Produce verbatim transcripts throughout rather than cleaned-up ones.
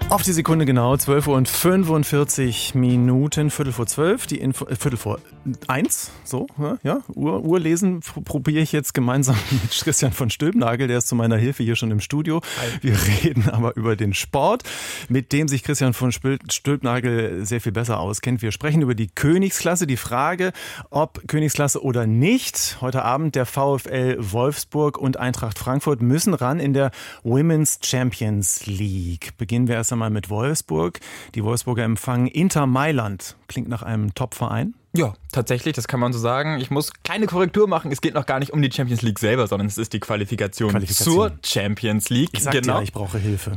Auf die Sekunde genau, zwölf Uhr und fünfundvierzig Minuten, Viertel vor zwölf, die Info, äh, Viertel vor eins, so, ja, Uhr, Uhr lesen probiere ich jetzt gemeinsam mit Christian von Stülpnagel, der ist zu meiner Hilfe hier schon im Studio. Hi. Wir reden aber über den Sport, mit dem sich Christian von Stülpnagel sehr viel besser auskennt. Wir sprechen über die Königsklasse, die Frage, ob Königsklasse oder nicht. Heute Abend der VfL Wolfsburg und Eintracht Frankfurt müssen ran in der Women's Champions League. Beginnen wir erst einmal mit Wolfsburg. Die Wolfsburger empfangen Inter Mailand. Klingt nach einem Top-Verein. Ja, tatsächlich, das kann man so sagen. Ich muss kleine Korrektur machen. Es geht noch gar nicht um die Champions League selber, sondern es ist die Qualifikation, Qualifikation. zur Champions League. Ich sagte genau. ja, ich brauche Hilfe.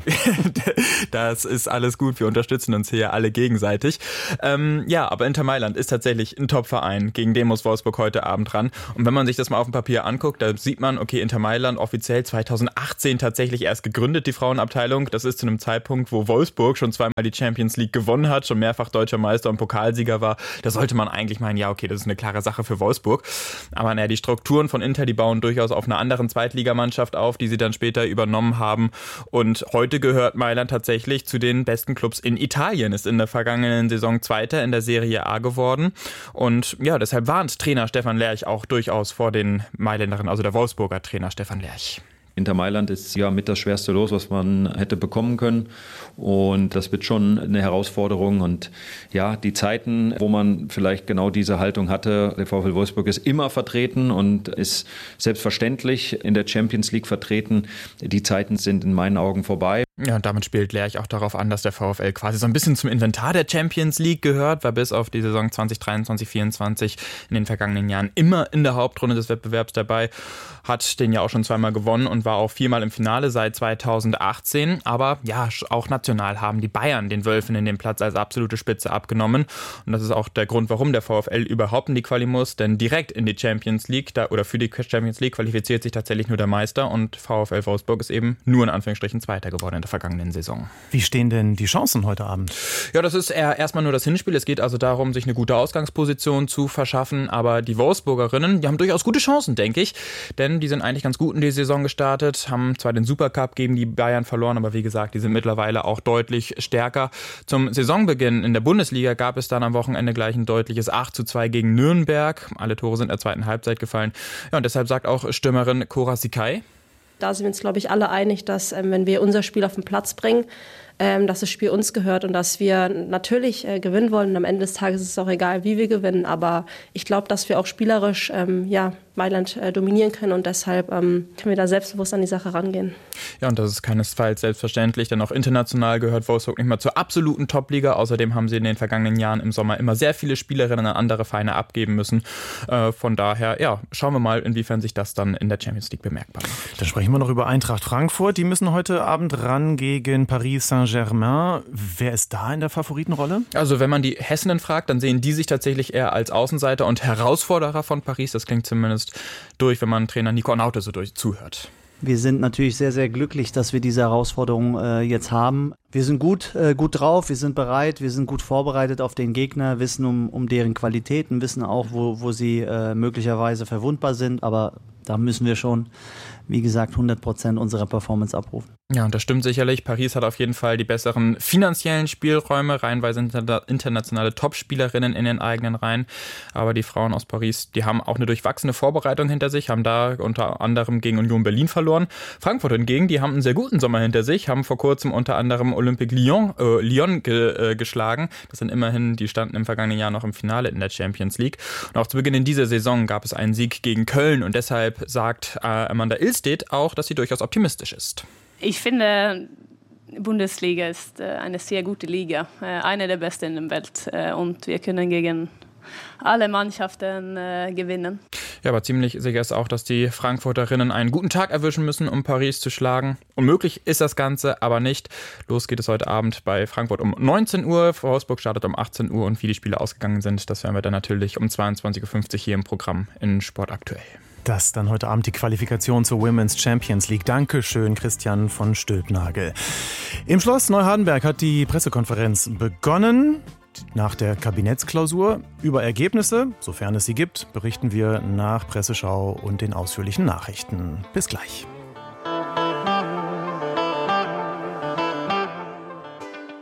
Das ist alles gut. Wir unterstützen uns hier alle gegenseitig. Ähm, ja, aber Inter Mailand ist tatsächlich ein Top-Verein. Gegen den muss Wolfsburg heute Abend ran. Und wenn man sich das mal auf dem Papier anguckt, da sieht man, okay, Inter Mailand offiziell zweitausendachtzehn tatsächlich erst gegründet, die Frauenabteilung. Das ist zu einem Zeitpunkt, wo Wolfsburg schon zweimal die Champions League gewonnen hat, schon mehrfach deutscher Meister und Pokalsieger war. Da sollte man eigentlich meinen, ja, okay, das ist eine klare Sache für Wolfsburg. Aber naja, die Strukturen von Inter, die bauen durchaus auf einer anderen Zweitligamannschaft auf, die sie dann später übernommen haben. Und heute gehört Mailand tatsächlich zu den besten Clubs in Italien, ist in der vergangenen Saison Zweiter in der Serie A geworden. Und ja, deshalb warnt Trainer Stefan Lerch auch durchaus vor den Mailänderinnen, also der Wolfsburger Trainer Stefan Lerch. Inter Mailand ist ja mit das schwerste Los, was man hätte bekommen können. Und das wird schon eine Herausforderung. Und ja, die Zeiten, wo man vielleicht genau diese Haltung hatte, der VfL Wolfsburg ist immer vertreten und ist selbstverständlich in der Champions League vertreten. Die Zeiten sind in meinen Augen vorbei. Ja, und damit spielt Lerch auch darauf an, dass der VfL quasi so ein bisschen zum Inventar der Champions League gehört, war bis auf die Saison zwanzig dreiundzwanzig vierundzwanzig in den vergangenen Jahren immer in der Hauptrunde des Wettbewerbs dabei, hat den ja auch schon zweimal gewonnen und war auch viermal im Finale seit zweitausendachtzehn. Aber ja, auch national haben die Bayern den Wölfinnen den Platz als absolute Spitze abgenommen. Und das ist auch der Grund, warum der VfL überhaupt in die Quali muss, denn direkt in die Champions League da, oder für die Champions League qualifiziert sich tatsächlich nur der Meister und VfL Wolfsburg ist eben nur in Anführungsstrichen Zweiter geworden in der vergangenen Saison. Wie stehen denn die Chancen heute Abend? Ja, das ist eher erstmal nur das Hinspiel. Es geht also darum, sich eine gute Ausgangsposition zu verschaffen. Aber die Wolfsburgerinnen, die haben durchaus gute Chancen, denke ich. Denn die sind eigentlich ganz gut in die Saison gestartet, haben zwar den Supercup gegen die Bayern verloren, aber wie gesagt, die sind mittlerweile auch deutlich stärker. Zum Saisonbeginn in der Bundesliga gab es dann am Wochenende gleich ein deutliches acht zu zwei gegen Nürnberg. Alle Tore sind in der zweiten Halbzeit gefallen. Ja, und deshalb sagt auch Stürmerin Cora Sikai: Da sind wir uns, glaube ich, alle einig, dass ähm, wenn wir unser Spiel auf den Platz bringen, ähm, dass das Spiel uns gehört und dass wir natürlich äh, gewinnen wollen. Und am Ende des Tages ist es auch egal, wie wir gewinnen. Aber ich glaube, dass wir auch spielerisch ähm, ja, Mailand äh, dominieren können und deshalb ähm, können wir da selbstbewusst an die Sache rangehen. Ja, und das ist keinesfalls selbstverständlich, denn auch international gehört Wolfsburg nicht mal zur absoluten Top-Liga. Außerdem haben sie in den vergangenen Jahren im Sommer immer sehr viele Spielerinnen an andere Vereine abgeben müssen. Äh, von daher, ja, schauen wir mal, inwiefern sich das dann in der Champions League bemerkbar macht. Dann sprechen wir noch über Eintracht Frankfurt. Die müssen heute Abend ran gegen Paris Saint-Germain. Wer ist da in der Favoritenrolle? Also wenn man die Hessinnen fragt, dann sehen die sich tatsächlich eher als Außenseiter und Herausforderer von Paris. Das klingt zumindest durch, wenn man Trainer Nico Naute so durch zuhört. Wir sind natürlich sehr, sehr glücklich, dass wir diese Herausforderung äh, jetzt haben. Wir sind gut, äh, gut drauf, wir sind bereit, wir sind gut vorbereitet auf den Gegner, wissen um, um deren Qualitäten, wissen auch, wo, wo sie äh, möglicherweise verwundbar sind, aber da müssen wir schon, wie gesagt, hundert Prozent unserer Performance abrufen. Ja, und das stimmt sicherlich. Paris hat auf jeden Fall die besseren finanziellen Spielräume, reihenweise internationale Topspielerinnen in den eigenen Reihen. Aber die Frauen aus Paris, die haben auch eine durchwachsene Vorbereitung hinter sich, haben da unter anderem gegen Union Berlin verloren. Frankfurt hingegen, die haben einen sehr guten Sommer hinter sich, haben vor kurzem unter anderem Olympique Lyon, äh, Lyon ge, äh, geschlagen. Das sind immerhin, die standen im vergangenen Jahr noch im Finale in der Champions League. Und auch zu Beginn in dieser Saison gab es einen Sieg gegen Köln und deshalb sagt äh, Amanda Ilstedt auch, dass sie durchaus optimistisch ist. Ich finde, Bundesliga ist äh, eine sehr gute Liga, äh, eine der besten in der Welt äh, und wir können gegen alle Mannschaften äh, gewinnen. Ja, aber ziemlich sicher ist auch, dass die Frankfurterinnen einen guten Tag erwischen müssen, um Paris zu schlagen. Unmöglich ist das Ganze aber nicht. Los geht es heute Abend bei Frankfurt um neunzehn Uhr. Wolfsburg startet um achtzehn Uhr und wie die Spiele ausgegangen sind, das hören wir dann natürlich um zweiundzwanzig Uhr fünfzig hier im Programm in Sport aktuell. Das dann heute Abend die Qualifikation zur Women's Champions League. Dankeschön, Christian von Stülpnagel. Im Schloss Neuhardenberg hat die Pressekonferenz begonnen. Nach der Kabinettsklausur über Ergebnisse, sofern es sie gibt, berichten wir nach Presseschau und den ausführlichen Nachrichten. Bis gleich.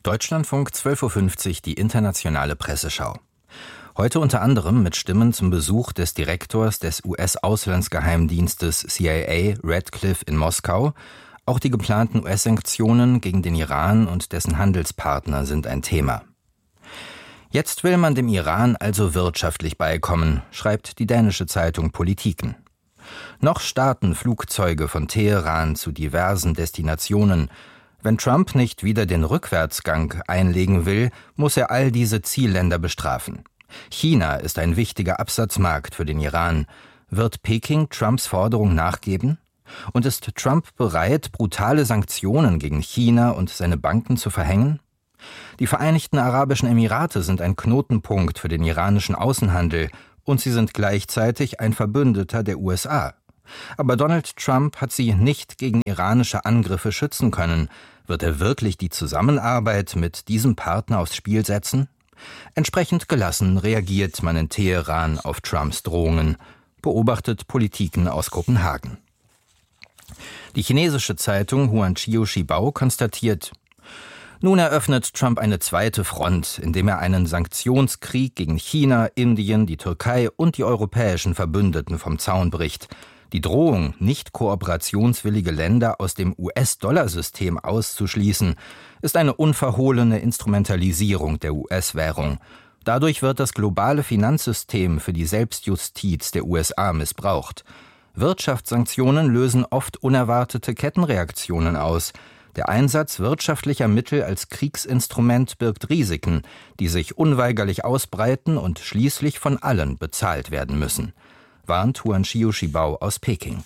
Deutschlandfunk zwölf Uhr fünfzig, die internationale Presseschau. Heute unter anderem mit Stimmen zum Besuch des Direktors des U S-Auslandsgeheimdienstes C I A Radcliffe in Moskau. Auch die geplanten U S-Sanktionen gegen den Iran und dessen Handelspartner sind ein Thema. Jetzt will man dem Iran also wirtschaftlich beikommen, schreibt die dänische Zeitung Politiken. Noch starten Flugzeuge von Teheran zu diversen Destinationen. Wenn Trump nicht wieder den Rückwärtsgang einlegen will, muss er all diese Zielländer bestrafen. China ist ein wichtiger Absatzmarkt für den Iran. Wird Peking Trumps Forderung nachgeben? Und ist Trump bereit, brutale Sanktionen gegen China und seine Banken zu verhängen? Die Vereinigten Arabischen Emirate sind ein Knotenpunkt für den iranischen Außenhandel und sie sind gleichzeitig ein Verbündeter der U S A. Aber Donald Trump hat sie nicht gegen iranische Angriffe schützen können. Wird er wirklich die Zusammenarbeit mit diesem Partner aufs Spiel setzen? Entsprechend gelassen reagiert man in Teheran auf Trumps Drohungen, beobachtet Politiken aus Kopenhagen. Die chinesische Zeitung Huanqiu Shibao konstatiert: Nun eröffnet Trump eine zweite Front, indem er einen Sanktionskrieg gegen China, Indien, die Türkei und die europäischen Verbündeten vom Zaun bricht. Die Drohung, nicht kooperationswillige Länder aus dem U S-Dollar-System auszuschließen, ist eine unverhohlene Instrumentalisierung der U S-Währung. Dadurch wird das globale Finanzsystem für die Selbstjustiz der U S A missbraucht. Wirtschaftssanktionen lösen oft unerwartete Kettenreaktionen aus. Der Einsatz wirtschaftlicher Mittel als Kriegsinstrument birgt Risiken, die sich unweigerlich ausbreiten und schließlich von allen bezahlt werden müssen, warnt Huanqiu Shibao aus Peking.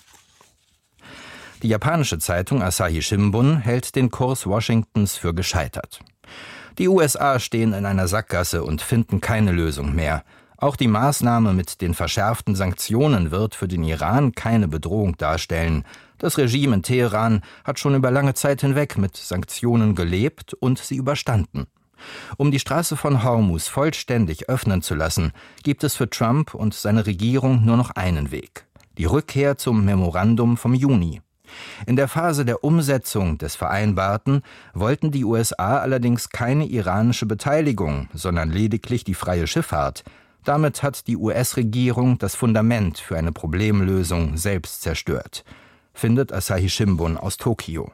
Die japanische Zeitung Asahi Shimbun hält den Kurs Washingtons für gescheitert. Die U S A stehen in einer Sackgasse und finden keine Lösung mehr. Auch die Maßnahme mit den verschärften Sanktionen wird für den Iran keine Bedrohung darstellen. Das Regime in Teheran hat schon über lange Zeit hinweg mit Sanktionen gelebt und sie überstanden. Um die Straße von Hormuz vollständig öffnen zu lassen, gibt es für Trump und seine Regierung nur noch einen Weg: die Rückkehr zum Memorandum vom Juni. In der Phase der Umsetzung des Vereinbarten wollten die U S A allerdings keine iranische Beteiligung, sondern lediglich die freie Schifffahrt. Damit hat die U S-Regierung das Fundament für eine Problemlösung selbst zerstört, findet Asahi Shimbun aus Tokio.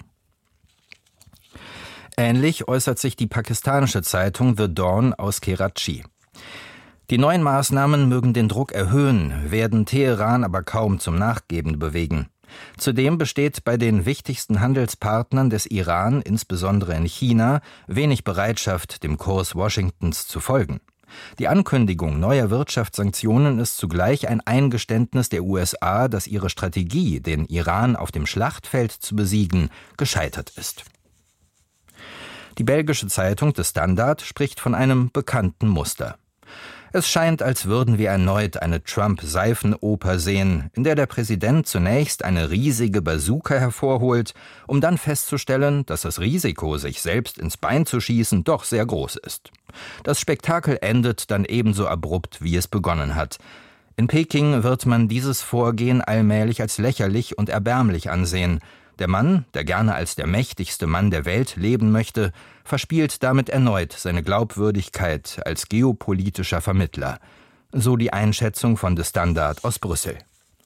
Ähnlich äußert sich die pakistanische Zeitung The Dawn aus Karachi. Die neuen Maßnahmen mögen den Druck erhöhen, werden Teheran aber kaum zum Nachgeben bewegen. Zudem besteht bei den wichtigsten Handelspartnern des Iran, insbesondere in China, wenig Bereitschaft, dem Kurs Washingtons zu folgen. Die Ankündigung neuer Wirtschaftssanktionen ist zugleich ein Eingeständnis der U S A, dass ihre Strategie, den Iran auf dem Schlachtfeld zu besiegen, gescheitert ist. Die belgische Zeitung The Standard spricht von einem bekannten Muster. Es scheint, als würden wir erneut eine Trump-Seifenoper sehen, in der der Präsident zunächst eine riesige Bazooka hervorholt, um dann festzustellen, dass das Risiko, sich selbst ins Bein zu schießen, doch sehr groß ist. Das Spektakel endet dann ebenso abrupt, wie es begonnen hat. In Peking wird man dieses Vorgehen allmählich als lächerlich und erbärmlich ansehen. Der Mann, der gerne als der mächtigste Mann der Welt leben möchte, verspielt damit erneut seine Glaubwürdigkeit als geopolitischer Vermittler. So die Einschätzung von The Standard aus Brüssel.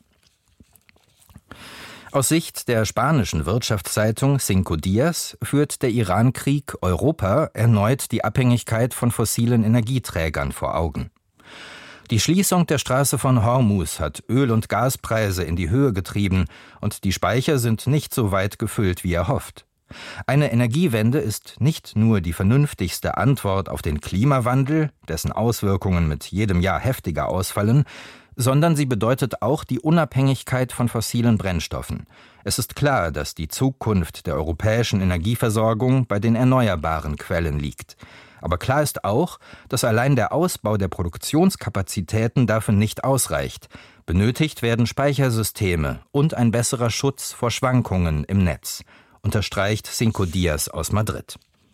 Aus Sicht der spanischen Wirtschaftszeitung Cinco Días führt der Iran-Krieg Europa erneut die Abhängigkeit von fossilen Energieträgern vor Augen. Die Schließung der Straße von Hormuz hat Öl- und Gaspreise in die Höhe getrieben und die Speicher sind nicht so weit gefüllt, wie erhofft. Eine Energiewende ist nicht nur die vernünftigste Antwort auf den Klimawandel, dessen Auswirkungen mit jedem Jahr heftiger ausfallen, sondern sie bedeutet auch die Unabhängigkeit von fossilen Brennstoffen. Es ist klar, dass die Zukunft der europäischen Energieversorgung bei den erneuerbaren Quellen liegt. Aber klar ist auch, dass allein der Ausbau der Produktionskapazitäten dafür nicht ausreicht. Benötigt werden Speichersysteme und ein besserer Schutz vor Schwankungen im Netz, unterstreicht Cinco Días aus Madrid.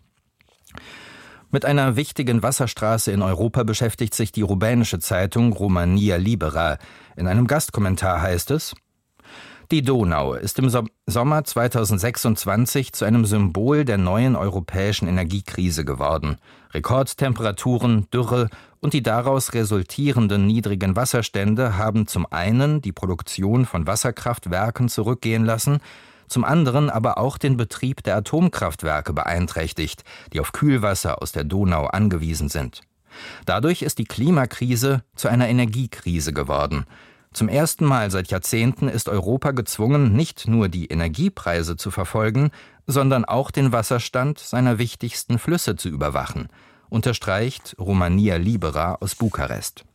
Mit einer wichtigen Wasserstraße in Europa beschäftigt sich die rumänische Zeitung Romania Libera. In einem Gastkommentar heißt es: Die Donau ist im Sommer zweitausendsechsundzwanzig zu einem Symbol der neuen europäischen Energiekrise geworden. Rekordtemperaturen, Dürre und die daraus resultierenden niedrigen Wasserstände haben zum einen die Produktion von Wasserkraftwerken zurückgehen lassen, zum anderen aber auch den Betrieb der Atomkraftwerke beeinträchtigt, die auf Kühlwasser aus der Donau angewiesen sind. Dadurch ist die Klimakrise zu einer Energiekrise geworden. Zum ersten Mal seit Jahrzehnten ist Europa gezwungen, nicht nur die Energiepreise zu verfolgen, sondern auch den Wasserstand seiner wichtigsten Flüsse zu überwachen, unterstreicht Romania Libera aus Bukarest.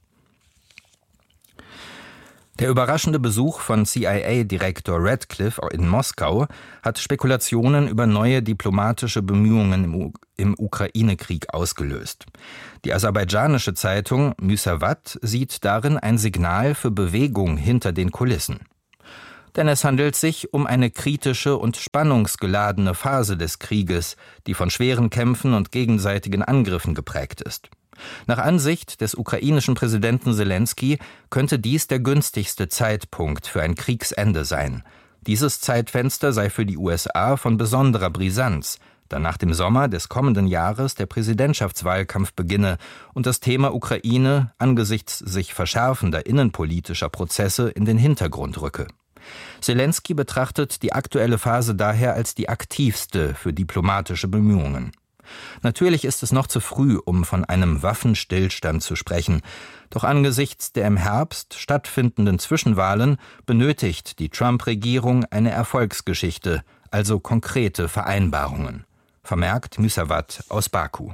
Der überraschende Besuch von C I A-Direktor Radcliffe in Moskau hat Spekulationen über neue diplomatische Bemühungen im, U- im Ukraine-Krieg ausgelöst. Die aserbaidschanische Zeitung Müsavat sieht darin ein Signal für Bewegung hinter den Kulissen. Denn es handelt sich um eine kritische und spannungsgeladene Phase des Krieges, die von schweren Kämpfen und gegenseitigen Angriffen geprägt ist. Nach Ansicht des ukrainischen Präsidenten Selenskyj könnte dies der günstigste Zeitpunkt für ein Kriegsende sein. Dieses Zeitfenster sei für die U S A von besonderer Brisanz, da nach dem Sommer des kommenden Jahres der Präsidentschaftswahlkampf beginne und das Thema Ukraine angesichts sich verschärfender innenpolitischer Prozesse in den Hintergrund rücke. Selenskyj betrachtet die aktuelle Phase daher als die aktivste für diplomatische Bemühungen. Natürlich ist es noch zu früh, um von einem Waffenstillstand zu sprechen. Doch angesichts der im Herbst stattfindenden Zwischenwahlen benötigt die Trump-Regierung eine Erfolgsgeschichte, also konkrete Vereinbarungen, vermerkt Müsavat aus Baku.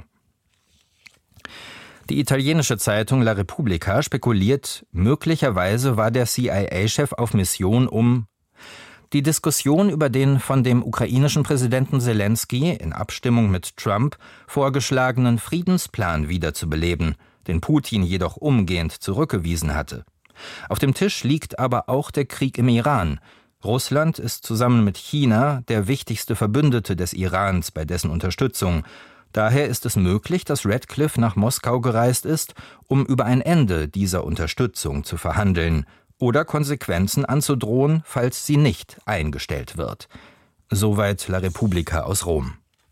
Die italienische Zeitung La Repubblica spekuliert, möglicherweise war der C I A-Chef auf Mission, um die Diskussion über den von dem ukrainischen Präsidenten Selenskyj in Abstimmung mit Trump vorgeschlagenen Friedensplan wiederzubeleben, den Putin jedoch umgehend zurückgewiesen hatte. Auf dem Tisch liegt aber auch der Krieg im Iran. Russland ist zusammen mit China der wichtigste Verbündete des Irans bei dessen Unterstützung. Daher ist es möglich, dass Radcliffe nach Moskau gereist ist, um über ein Ende dieser Unterstützung zu verhandeln oder Konsequenzen anzudrohen, falls sie nicht eingestellt wird. Soweit La Repubblica aus Rom.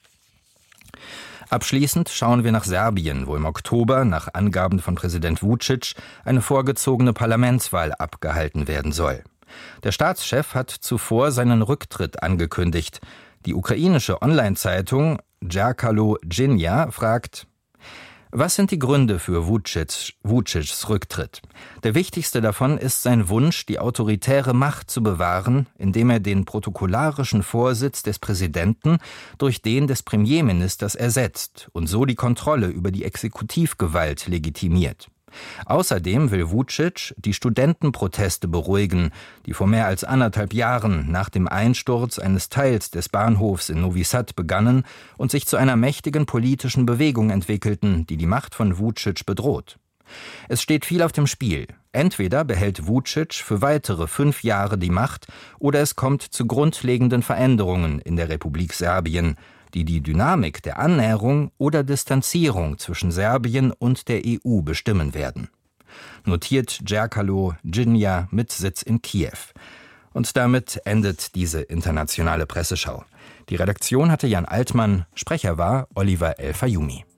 Abschließend schauen wir nach Serbien, wo im Oktober nach Angaben von Präsident Vučić eine vorgezogene Parlamentswahl abgehalten werden soll. Der Staatschef hat zuvor seinen Rücktritt angekündigt. Die ukrainische Online-Zeitung Zerkalo Dzinja fragt: Was sind die Gründe für Vučić, Vučićs Rücktritt? Der wichtigste davon ist sein Wunsch, die autoritäre Macht zu bewahren, indem er den protokollarischen Vorsitz des Präsidenten durch den des Premierministers ersetzt und so die Kontrolle über die Exekutivgewalt legitimiert. Außerdem will Vučić die Studentenproteste beruhigen, die vor mehr als anderthalb Jahren nach dem Einsturz eines Teils des Bahnhofs in Novi Sad begannen und sich zu einer mächtigen politischen Bewegung entwickelten, die die Macht von Vučić bedroht. Es steht viel auf dem Spiel. Entweder behält Vučić für weitere fünf Jahre die Macht oder es kommt zu grundlegenden Veränderungen in der Republik Serbien, die die Dynamik der Annäherung oder Distanzierung zwischen Serbien und der E U bestimmen werden. Notiert Zerkalo Dzinja mit Sitz in Kiew. Und damit endet diese internationale Presseschau. Die Redaktion hatte Jan Altmann, Sprecher war Oliver El Fayumi.